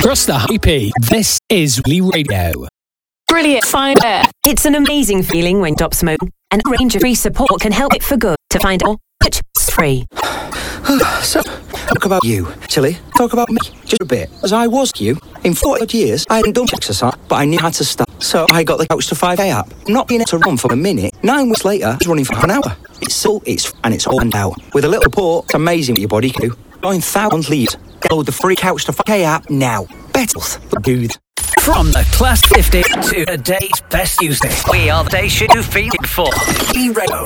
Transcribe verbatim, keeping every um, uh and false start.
across the I P. This is Lee Radio. Brilliant fine air. It's an amazing feeling when stop smoking, and a range of free support can help it for good. To find out, it's free. So, talk about you, Tilly. Talk about me, just a bit. As I was you, in forty odd years, I hadn't done exercise, but I knew how to start. So I got the Couch to five K app. Not being able to run for a minute, nine weeks later, I was running for half an hour. It's so, it's, and it's all out. With a little support, it's amazing what your body can do. Join thousands leads. Download the free Couch to five K app now. Better, good. From the Class fifty to today's best music, we are the station you feel it for. E-Radio.